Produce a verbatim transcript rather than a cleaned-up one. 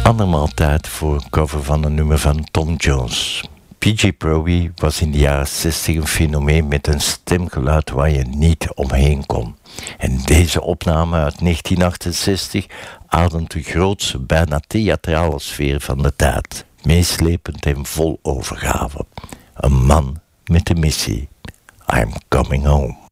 Andermaal tijd voor een cover van een nummer van Tom Jones. P J Proby was in de jaren zestig een fenomeen met een stemgeluid waar je niet omheen kon. En deze opname uit negentien achtenzestig ademt de grootste, bijna theatrale sfeer van de tijd. Meeslepend en vol overgave. Een man met een missie. I'm coming home.